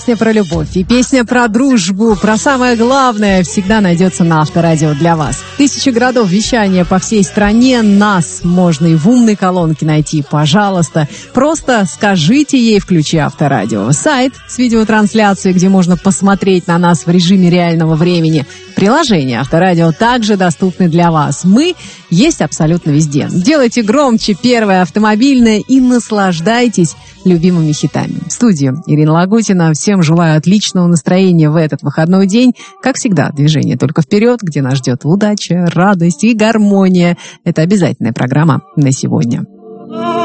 Песня про любовь и песня про дружбу, про самое главное всегда найдется на Авторадио для вас. 1000 городов вещания по всей стране, нас можно и в умной колонке найти, пожалуйста. Просто скажите ей «Включи Авторадио». Сайт с видеотрансляцией, где можно посмотреть на нас в режиме реального времени. Приложение Авторадио также доступны для вас. Мы есть абсолютно везде. Делайте громче первое автомобильное и наслаждайтесь любимыми хитами. В студии Ирина Лагутина. Всем желаю отличного настроения в этот выходной день. Как всегда, движение только вперед, где нас ждет удача, радость и гармония. Это обязательная программа на сегодня.